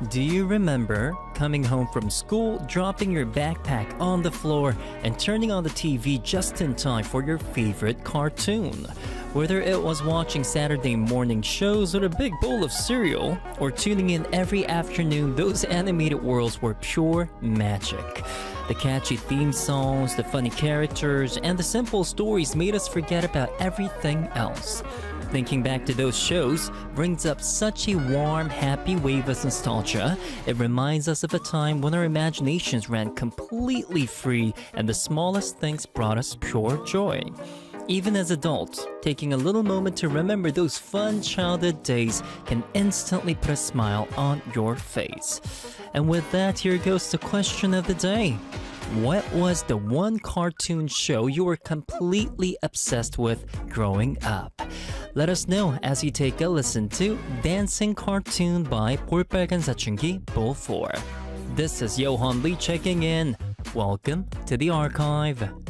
Do you remember coming home from school, dropping your backpack on the floor, and turning on the TV just in time for your favorite cartoon? Whether it was watching Saturday morning shows with a big bowl of cereal, or tuning in every afternoon, those animated worlds were pure magic. The catchy theme songs, the funny characters, and the simple stories made us forget about everything else. Thinking back to those shows brings up such a warm, happy wave of nostalgia. It reminds us of a time when our imaginations ran completely free and the smallest things brought us pure joy. Even as adults, taking a little moment to remember those fun childhood days can instantly put a smile on your face. And with that, here goes the question of the day. What was the one cartoon show you were completely obsessed with growing up? Let us know as you take a listen to Dancing Cartoon by 볼빨간 사춘기 Bull 4. This is Johan Lee checking in. Welcome to the archive.